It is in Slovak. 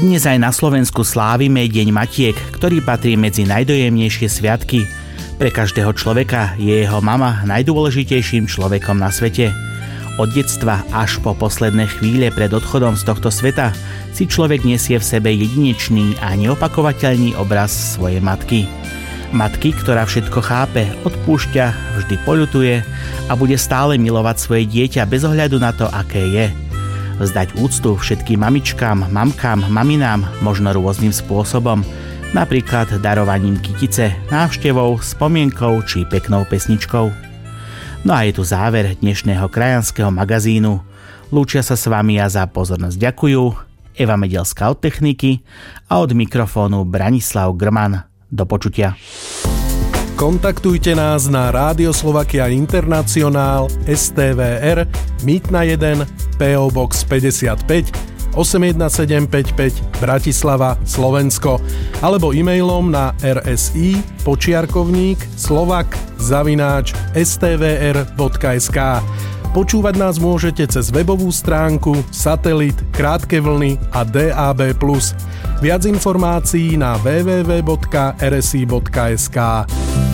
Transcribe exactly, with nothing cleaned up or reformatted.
Dnes aj na Slovensku slávime Deň matiek, ktorý patrí medzi najdojemnejšie sviatky. Pre každého človeka je jeho mama najdôležitejším človekom na svete. Od detstva až po posledné chvíle pred odchodom z tohto sveta si človek nesie v sebe jedinečný a neopakovateľný obraz svojej matky. Matky, ktorá všetko chápe, odpúšťa, vždy poľutuje a bude stále milovať svoje dieťa bez ohľadu na to, aké je. Vzdať úctu všetkým mamičkám, mamkám, maminám možno rôznym spôsobom, napríklad darovaním kytice, návštevou, spomienkou či peknou pesničkou. No a je tu záver dnešného krajanského magazínu. Lúčia sa s vami a za pozornosť ďakujú Eva Medielská od techniky a od mikrofónu Branislav Grman. Do počutia. Kontaktujte nás na Rádio Slovakia Internacionál es té vé er Mýtna jeden pé ó Box päťdesiatpäť osem jedna sedem päť päť Bratislava, Slovensko alebo e-mailom na rsi počiarkovník slovak zavináč es té vé er bodka es ká. Počúvať nás môžete cez webovú stránku, satelit, krátke vlny a dé á bé plus. Viac informácií na w w w bodka r s i bodka es ká.